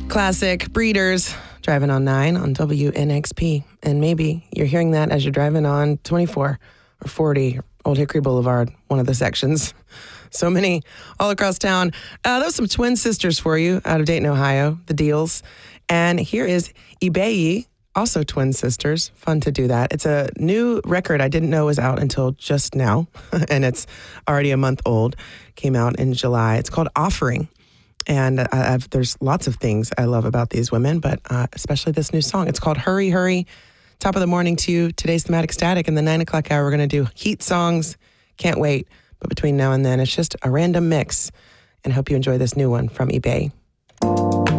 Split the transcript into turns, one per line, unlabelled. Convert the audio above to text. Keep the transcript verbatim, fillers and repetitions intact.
Classic Breeders, driving on nine on W N X P. And maybe you're hearing that as you're driving on twenty-four or forty, Old Hickory Boulevard, one of the sections. So many all across town. Uh, those some twin sisters for you out of Dayton, Ohio, the Deals. And here is Ibeyi, also twin sisters. Fun to do that. It's a new record I didn't know was out until just now, and it's already a month old. Came out in July. It's called Offering. And I, I've, there's lots of things I love about these women, but uh, especially this new song. It's called Hurry, Hurry. Top of the morning to you. Today's Thematic Static. In the nine o'clock hour, we're going to do Heat songs. Can't wait. But between now and then, it's just a random mix. And I hope you enjoy this new one from Ibeyi.